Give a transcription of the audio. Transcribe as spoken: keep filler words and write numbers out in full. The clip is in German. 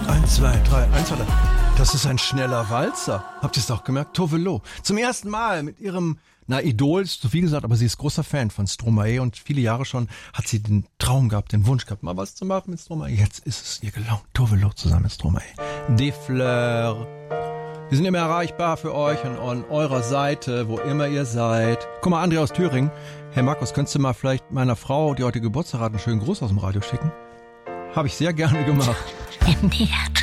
Eins, zwei, drei, eins, zwei, drei. Das ist ein schneller Walzer. Habt ihr es auch gemerkt? Tove Lo. Zum ersten Mal mit ihrem, na, Idol ist zu viel gesagt, aber sie ist großer Fan von Stromae und viele Jahre schon hat sie den Traum gehabt, den Wunsch gehabt, mal was zu machen mit Stromae. Jetzt ist es ihr gelungen. Tove Lo zusammen mit Stromae. Des Fleurs. Wir sind immer erreichbar für euch und an eurer Seite, wo immer ihr seid. Guck mal, André aus Thüringen. Herr Markus, könntest du mal vielleicht meiner Frau, die heute Geburtstag hat, einen schönen Gruß aus dem Radio schicken? Habe ich sehr gerne gemacht. M D R